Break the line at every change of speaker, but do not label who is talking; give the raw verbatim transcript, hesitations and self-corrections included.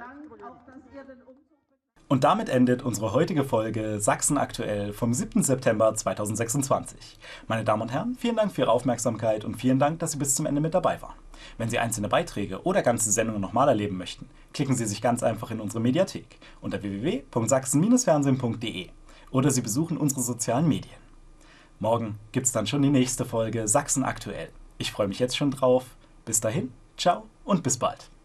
Und damit endet unsere heutige Folge Sachsen aktuell vom siebten September zweitausendsechsundzwanzig. Meine Damen und Herren, vielen Dank für Ihre Aufmerksamkeit und vielen Dank, dass Sie bis zum Ende mit dabei waren. Wenn Sie einzelne Beiträge oder ganze Sendungen nochmal erleben möchten, klicken Sie sich ganz einfach in unsere Mediathek unter w w w punkt sachsen Bindestrich fernsehen punkt d e oder Sie besuchen unsere sozialen Medien. Morgen gibt's dann schon die nächste Folge Sachsen aktuell. Ich freue mich jetzt schon drauf. Bis dahin, ciao und bis bald.